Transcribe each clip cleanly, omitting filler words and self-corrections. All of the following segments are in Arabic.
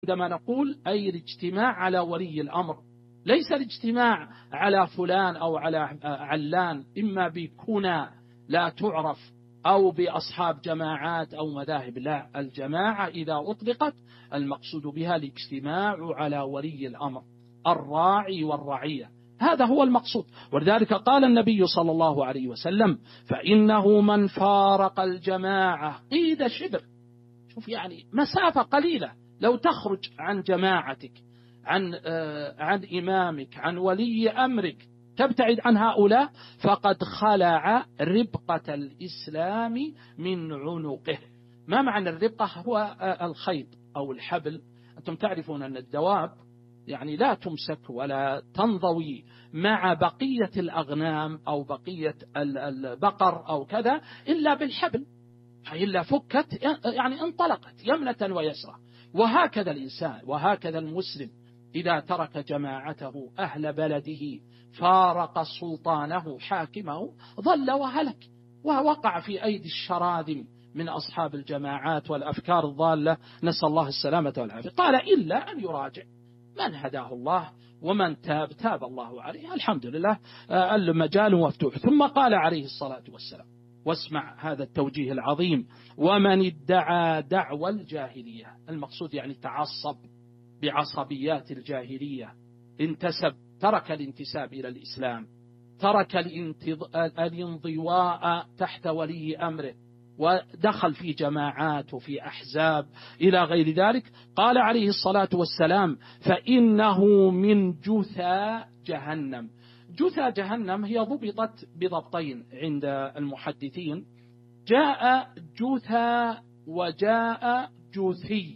عندما نقول أي الاجتماع على ولي الأمر، ليس الاجتماع على فلان أو على علان، إما بكنى لا تعرف أو بأصحاب جماعات أو مذاهب. لا، الجماعة إذا أطلقت المقصود بها الاجتماع على ولي الأمر، الراعي والرعية، هذا هو المقصود. ولذلك قال النبي صلى الله عليه وسلم: فإنه من فارق الجماعة قيد شبر. شوف، يعني مسافة قليلة لو تخرج عن جماعتك، عن إمامك، عن ولي أمرك، تبتعد عن هؤلاء، فقد خلع ربقة الإسلام من عنقه. ما معنى الربقة؟ هو الخيط أو الحبل. أنتم تعرفون أن الدواب يعني لا تمسك ولا تنضوي مع بقية الأغنام أو بقية البقر أو كذا إلا بالحبل، إلا فكت يعني انطلقت يمنة ويسرى. وهكذا الإنسان، وهكذا المسلم إذا ترك جماعته، أهل بلده، فارق سلطانه حاكمه، ضل وهلك، ووقع في أيدي الشراذم من أصحاب الجماعات والأفكار الضالة، نسأل الله السلامة والعافية. قال: إلا أن يراجع. من هداه الله ومن تاب الله عليه، الحمد لله، المجال مفتوح. ثم قال عليه الصلاة والسلام، واسمع هذا التوجيه العظيم: ومن ادعى دعوى الجاهلية. المقصود يعني تعصب بعصبيات الجاهلية، ترك الانتساب إلى الإسلام، ترك الانضواء تحت ولي أمره، ودخل في جماعات وفي أحزاب إلى غير ذلك. قال عليه الصلاة والسلام: فإنه من جثى جهنم. جثى جهنم هي ضبطت بضبطين عند المحدثين: جاء جثى وجاء جثي.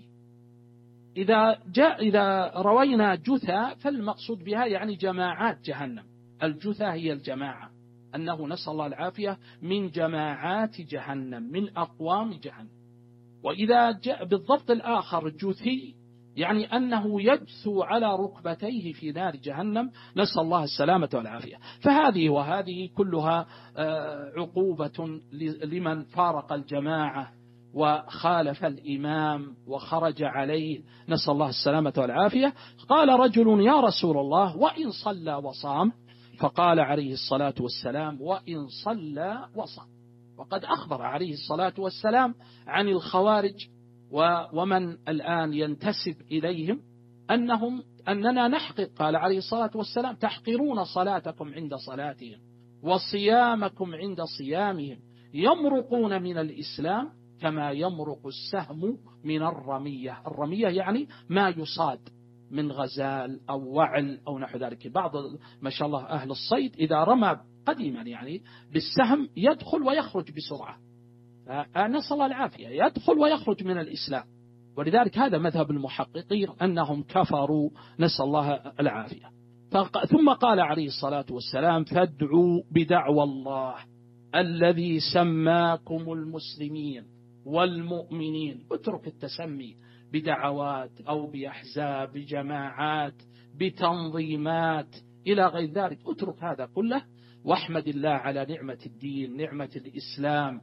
إذا روينا جثى فالمقصود بها يعني جماعات جهنم. الجثى هي الجماعة، أنه نسأل الله العافية من جماعات جهنم، من أقوام جهنم. وإذا جاء بالضبط الآخر جثي، يعني أنه يجثو على ركبتيه في نار جهنم، نسأل الله السلامة والعافية. فهذه وهذه كلها عقوبة لمن فارق الجماعة وخالف الإمام وخرج عليه، نسأل الله السلامة والعافية. قال رجل: يا رسول الله، وإن صلى وصام؟ فقال عليه الصلاة والسلام: وإن صلى وصام. وقد أخبر عليه الصلاة والسلام عن الخوارج ومن الآن ينتسب إليهم أننا نحقر. قال عليه الصلاة والسلام: تحقرون صلاتكم عند صلاتهم وصيامكم عند صيامهم، يمرقون من الإسلام كما يمرق السهم من الرمية. الرمية يعني ما يصاد من غزال أو وعل أو نحو ذلك. بعض ما شاء الله أهل الصيد إذا رمى قديما يعني بالسهم يدخل ويخرج بسرعة، نسأل الله العافية، يدخل ويخرج من الإسلام. ولذلك هذا مذهب المحققين أنهم كفروا، نسأل الله العافية. ثم قال عليه الصلاة والسلام: فادعوا بدعوى الله الذي سماكم المسلمين والمؤمنين. اترك التسمي بدعوات أو بأحزاب، بجماعات، بتنظيمات إلى غير ذلك، اترك هذا كله واحمد الله على نعمة الدين، نعمة الإسلام.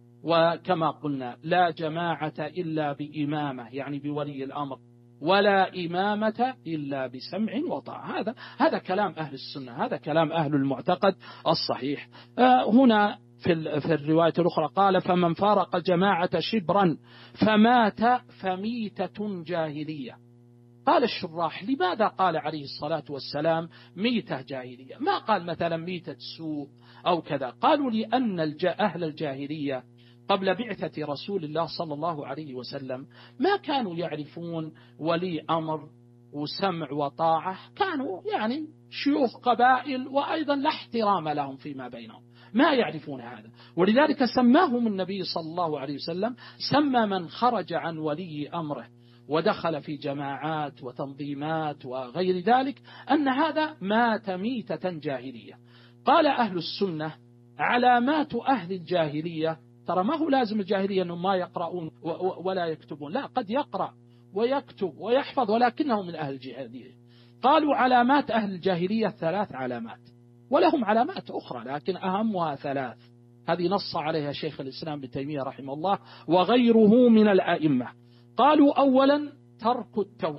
وكما قلنا: لا جماعة إلا بإمامة، يعني بولي الأمر، ولا إمامة إلا بسمع وطاعة. هذا كلام أهل السنة، هذا كلام أهل المعتقد الصحيح. هنا في الرواية الأخرى قال: فمن فارق جماعة شبرا فمات فميتة جاهلية. قال الشراح: لماذا قال عليه الصلاة والسلام ميتة جاهلية؟ ما قال مثلا ميتة سوء أو كذا. قالوا: لأن أهل الجاهلية قبل بعثة رسول الله صلى الله عليه وسلم ما كانوا يعرفون ولي أمر وسمع وطاعة، كانوا يعني شيوخ قبائل، وأيضا لا احترام لهم فيما بينهم، ما يعرفون هذا. ولذلك سماهم النبي صلى الله عليه وسلم، سمى من خرج عن ولي أمره ودخل في جماعات وتنظيمات وغير ذلك أن هذا مات ميتة جاهلية. قال أهل السنة: علامات أهل الجاهلية، ترى ما هو لازم الجاهلية أنهم ما يقرؤون ولا يكتبون، لا، قد يقرأ ويكتب ويحفظ ولكنه من أهل الجاهلية. قالوا: علامات أهل الجاهلية 3 علامات، ولهم علامات أخرى لكن أهمها 3. هذه نص عليها شيخ الإسلام ابن تيمية رحمه الله وغيره من الأئمة. قالوا: أولا ترك التوحيد.